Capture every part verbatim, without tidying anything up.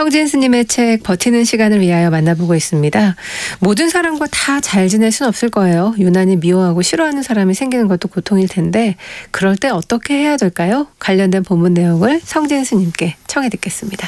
성진 스님의 책 버티는 시간을 위하여 만나보고 있습니다. 모든 사람과 다 잘 지낼 순 없을 거예요. 유난히 미워하고 싫어하는 사람이 생기는 것도 고통일 텐데 그럴 때 어떻게 해야 될까요? 관련된 본문 내용을 성진 스님께 청해 듣겠습니다.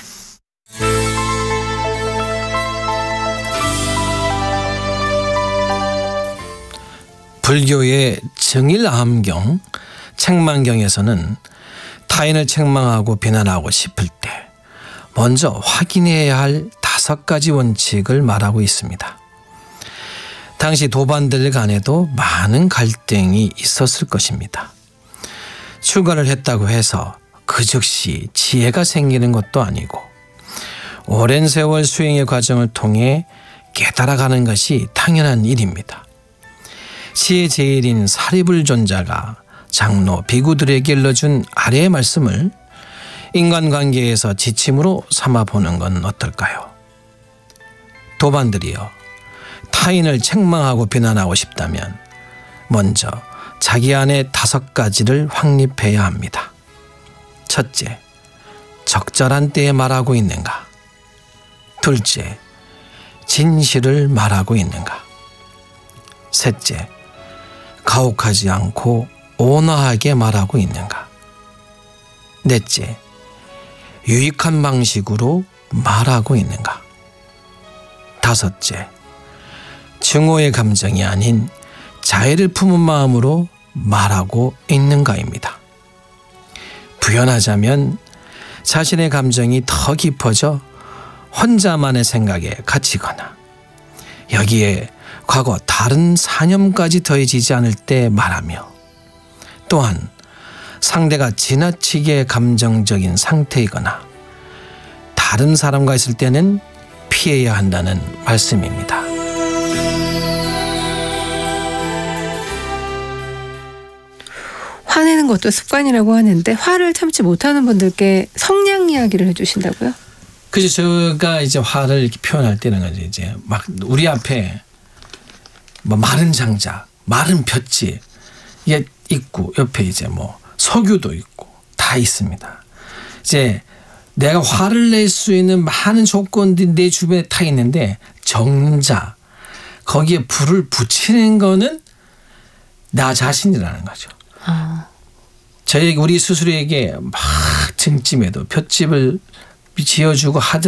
불교의 정일암경, 책망경에서는 타인을 책망하고 비난하고 싶을 때 먼저 확인해야 할 다섯 가지 원칙을 말하고 있습니다. 당시 도반들 간에도 많은 갈등이 있었을 것입니다. 출가를 했다고 해서 그 즉시 지혜가 생기는 것도 아니고 오랜 세월 수행의 과정을 통해 깨달아가는 것이 당연한 일입니다. 시의 제일인 사리불존자가 장로, 비구들에게 일러준 아래의 말씀을 인간관계에서 지침으로 삼아보는 건 어떨까요? 도반들이여, 타인을 책망하고 비난하고 싶다면 먼저 자기 안에 다섯 가지를 확립해야 합니다. 첫째, 적절한 때에 말하고 있는가? 둘째, 진실을 말하고 있는가? 셋째, 가혹하지 않고 온화하게 말하고 있는가? 넷째, 유익한 방식으로 말하고 있는가? 다섯째, 증오의 감정이 아닌 자애를 품은 마음으로 말하고 있는가입니다. 부연하자면 자신의 감정이 더 깊어져 혼자만의 생각에 갇히거나 여기에 과거 다른 사념까지 더해지지 않을 때 말하며 또한 상대가 지나치게 감정적인 상태이거나 다른 사람과 있을 때는 피해야 한다는 말씀입니다. 화내는 것도 습관이라고 하는데 화를 참지 못하는 분들께 성량 이야기를 해주신다고요? 그래서 제가 이제 화를 이렇게 표현할 때는 이제 막 우리 앞에 뭐 마른 장작, 마른 볏짚 이게 있고 옆에 이제 뭐 석유도 있고 다 있습니다. 이제 내가 화를 낼 수 있는 많은 조건들이 내 주변에 다 있는데 정자 거기에 불을 붙이는 거는 나 자신이라는 거죠. 아. 저희 우리 스스로에게 막 등짐에도 볏짚을 지어주고 하든